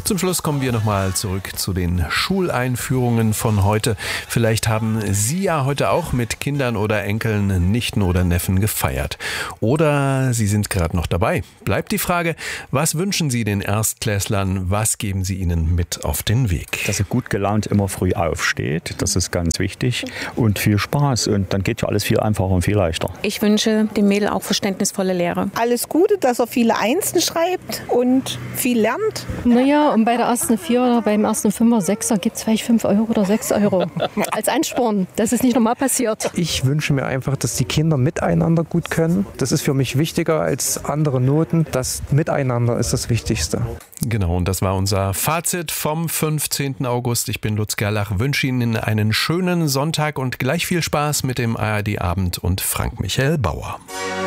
Zum Schluss kommen wir nochmal zurück zu den Schuleinführungen von heute. Vielleicht haben Sie ja heute auch mit Kindern oder Enkeln, Nichten oder Neffen gefeiert. Oder Sie sind gerade noch dabei. Bleibt die Frage, was wünschen Sie den Erstklässlern? Was geben Sie ihnen mit auf den Weg? Dass er gut gelaunt immer früh aufsteht, das ist ganz wichtig. Und viel Spaß. Und dann geht ja alles viel einfacher und viel leichter. Ich wünsche dem Mädel auch verständnisvolle Lehre. Alles Gute, dass er viele Einsen schreibt und viel lernt. Naja, und bei der ersten 4 oder beim ersten 5er, 6er gibt es vielleicht 5 Euro oder 6 Euro als Ansporn. Das ist nicht normal passiert. Ich wünsche mir einfach, dass die Kinder miteinander gut können. Das ist für mich wichtiger als andere Noten. Das Miteinander ist das Wichtigste. Genau, und das war unser Fazit vom 15. August. Ich bin Lutz Gerlach, wünsche Ihnen einen schönen Sonntag und gleich viel Spaß mit dem ARD Abend und Frank Michael Bauer.